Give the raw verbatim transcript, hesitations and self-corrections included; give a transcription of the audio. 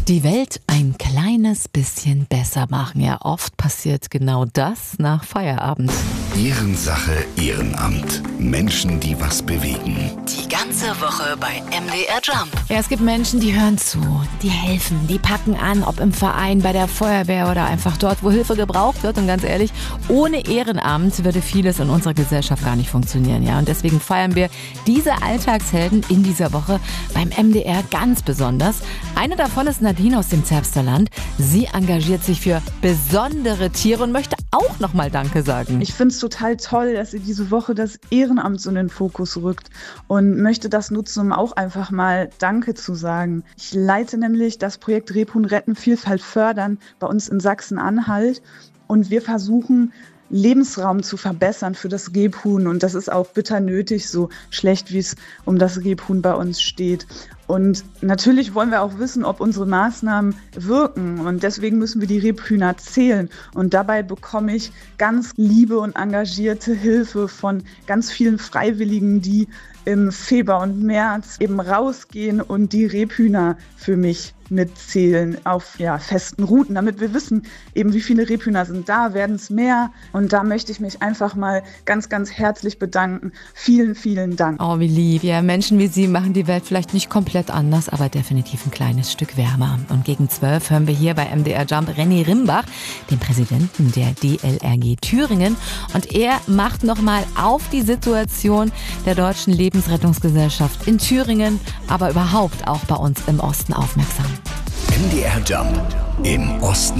Die Welt ein kleines bisschen besser machen. Ja, oft passiert genau das nach Feierabend. Ehrensache, Ehrenamt. Menschen, die was bewegen. Die ganze Woche bei M D R Jump. Ja, es gibt Menschen, die hören zu, die helfen, die packen an, ob im Verein, bei der Feuerwehr oder einfach dort, wo Hilfe gebraucht wird. Und ganz ehrlich, ohne Ehrenamt würde vieles in unserer Gesellschaft gar nicht funktionieren. Ja, und deswegen feiern wir diese Alltagshelden in dieser Woche beim M D R ganz besonders. Eine davon ist Nadine aus dem Zerbsterland. Sie engagiert sich für besondere Tiere und möchte auch nochmal Danke sagen. Ich finde es total toll, dass ihr diese Woche das Ehrenamt so in den Fokus rückt und möchte das nutzen, um auch einfach mal Danke zu sagen. Ich leite nämlich das Projekt Rebhuhn retten, Vielfalt fördern bei uns in Sachsen-Anhalt und wir versuchen, Lebensraum zu verbessern für das Rebhuhn. Und das ist auch bitter nötig, so schlecht wie es um das Rebhuhn bei uns steht. Und natürlich wollen wir auch wissen, ob unsere Maßnahmen wirken. Und deswegen müssen wir die Rebhühner zählen. Und dabei bekomme ich ganz liebe und engagierte Hilfe von ganz vielen Freiwilligen, die im Februar und März eben rausgehen und die Rebhühner für mich mitzählen auf ja, festen Routen, damit wir wissen, eben wie viele Rebhühner sind da, werden es mehr. Und da möchte ich mich einfach mal ganz, ganz herzlich bedanken. Vielen, vielen Dank. Oh, wie lieb. Ja, Menschen wie Sie machen die Welt vielleicht nicht komplett anders, aber definitiv ein kleines Stück wärmer. Und gegen zwölf hören wir hier bei M D R Jump René Rimbach, den Präsidenten der D L R G Thüringen. Und er macht nochmal auf die Situation der Deutschen Lebensrettungsgesellschaft in Thüringen, aber überhaupt auch bei uns im Osten aufmerksam. M D R Jump im Osten.